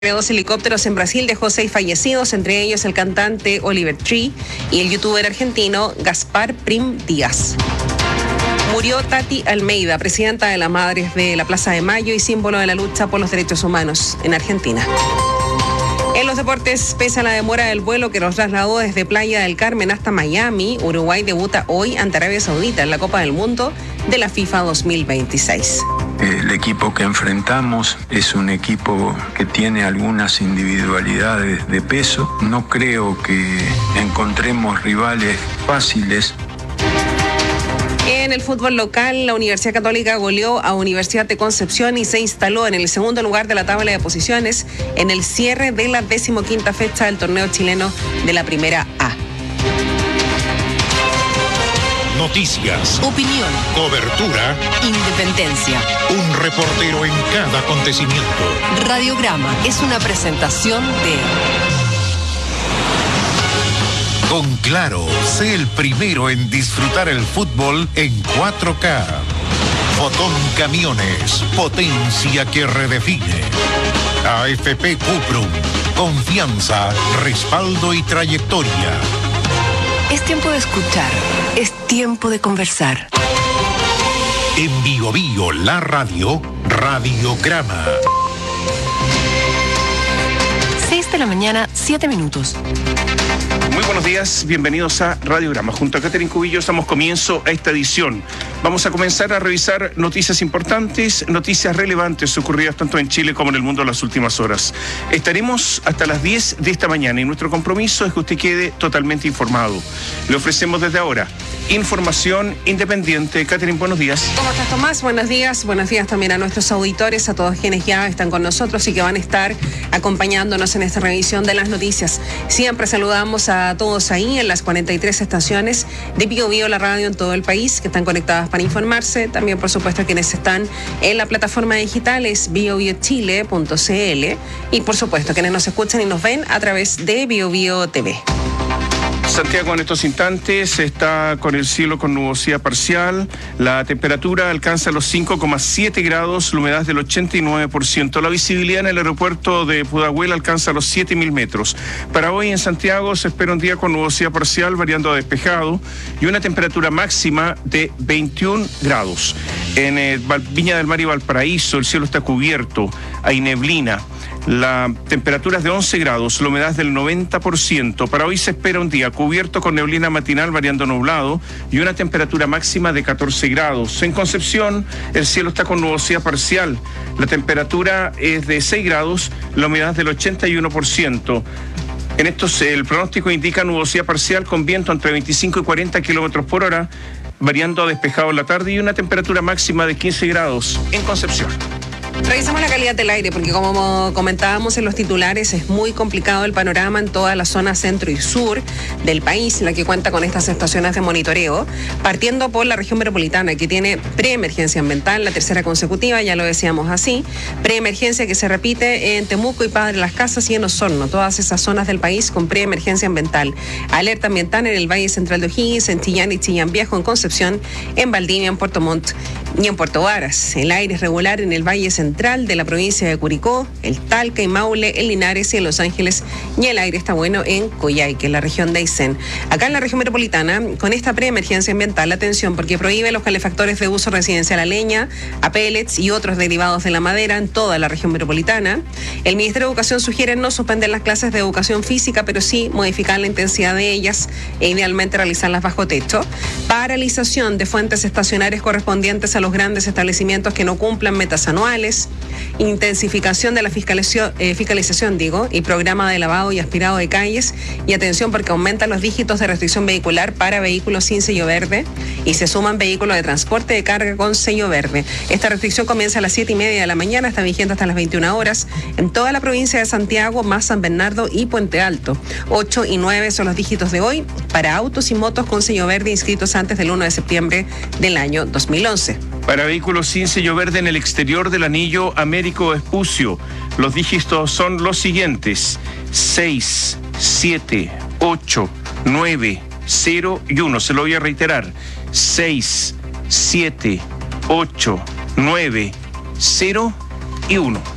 Dos helicópteros en Brasil dejó 6 fallecidos, entre ellos el cantante Oliver Tree y el youtuber argentino Gaspar Prim Díaz. Murió Tati Almeida, presidenta de las Madres de la Plaza de Mayo y símbolo de la lucha por los derechos humanos en Argentina. En los deportes, pese a la demora del vuelo que nos trasladó desde Playa del Carmen hasta Miami, Uruguay debuta hoy ante Arabia Saudita en la Copa del Mundo de la FIFA 2026. El equipo que enfrentamos es un equipo que tiene algunas individualidades de peso. No creo que encontremos rivales fáciles. En el fútbol local, la Universidad Católica goleó a Universidad de Concepción y se instaló en el segundo lugar de la tabla de posiciones en el cierre de la 15ª fecha del torneo chileno de la Primera A. Noticias, opinión, cobertura, independencia. Un reportero en cada acontecimiento. Radiograma es una presentación de... Con Claro, sé el primero en disfrutar el fútbol en 4K. Fotón Camiones, potencia que redefine. AFP Cuprum, confianza, respaldo y trayectoria. Es tiempo de escuchar, es tiempo de conversar. En Bio Bio, la radio, Radiograma. 6 de la mañana, 7 minutos. Muy buenos días, bienvenidos a Radiograma. Junto a Catherine Cubillos damos comienzo a esta edición. Vamos a comenzar a revisar noticias importantes, noticias relevantes ocurridas tanto en Chile como en el mundo en las últimas horas. Estaremos hasta las 10 de esta mañana y nuestro compromiso es que usted quede totalmente informado. Le ofrecemos desde ahora información independiente. Catherine, buenos días. ¿Cómo estás, Tomás? Buenos días también a nuestros auditores, a todos quienes ya están con nosotros y que van a estar acompañándonos en esta revisión de las noticias. Siempre saludamos a todos ahí en las 43 estaciones de Bio Bio, la radio en todo el país, que están conectadas para informarse. También, por supuesto, a quienes están en la plataforma digital es biobiochile.cl y, por supuesto, a quienes nos escuchan y nos ven a través de Bio Bio TV. Santiago en estos instantes está con el cielo con nubosidad parcial, la temperatura alcanza los 5,7 grados, la humedad del 89%, la visibilidad en el aeropuerto de Pudahuel alcanza los 7.000 metros. Para hoy en Santiago se espera un día con nubosidad parcial variando a despejado y una temperatura máxima de 21 grados. En Viña del Mar y Valparaíso el cielo está cubierto, hay neblina. La temperatura es de 11 grados, la humedad es del 90%. Para hoy se espera un día cubierto con neblina matinal variando nublado y una temperatura máxima de 14 grados. En Concepción el cielo está con nubosidad parcial. La temperatura es de 6 grados, la humedad es del 81%. En estos el pronóstico indica nubosidad parcial con viento entre 25 y 40 kilómetros por hora, variando a despejado en la tarde y una temperatura máxima de 15 grados en Concepción. Revisamos la calidad del aire porque, como comentábamos en los titulares, es muy complicado el panorama en toda la zona centro y sur del país, la que cuenta con estas estaciones de monitoreo, partiendo por la región metropolitana, que tiene preemergencia ambiental, la tercera consecutiva, ya lo decíamos así, preemergencia que se repite en Temuco y Padre Las Casas y en Osorno, todas esas zonas del país con preemergencia ambiental. Alerta ambiental en el Valle Central de O'Higgins, en Chillán y Chillán Viejo, en Concepción, en Valdivia, en Puerto Montt y en Puerto Varas. El aire es regular en el Valle Central de la provincia de Curicó, el Talca y Maule, en Linares y en Los Ángeles, y el aire está bueno en Coyhaique, en la región de Aysén. Acá en la región metropolitana, con esta preemergencia ambiental, atención, porque prohíbe los calefactores de uso residencial a leña, a pellets y otros derivados de la madera en toda la región metropolitana. El Ministerio de Educación sugiere no suspender las clases de educación física, pero sí modificar la intensidad de ellas e idealmente realizarlas bajo techo. Paralización de fuentes estacionarias correspondientes a los grandes establecimientos que no cumplan metas anuales. Intensificación de la fiscalización y programa de lavado y aspirado de calles. Y atención, porque aumentan los dígitos de restricción vehicular para vehículos sin sello verde y se suman vehículos de transporte de carga con sello verde. Esta restricción comienza a las 7:30 de la mañana, está vigente hasta las 21 horas en toda la provincia de Santiago, más San Bernardo y Puente Alto. 8 y 9 son los dígitos de hoy para autos y motos con sello verde inscritos antes del 1 de septiembre del año 2011. Para vehículos sin sello verde en el exterior del anillo Américo Vespucio, los dígitos son los siguientes: 6, 7, 8, 9, 0 y 1. Se lo voy a reiterar: 6, 7, 8, 9, 0 y 1.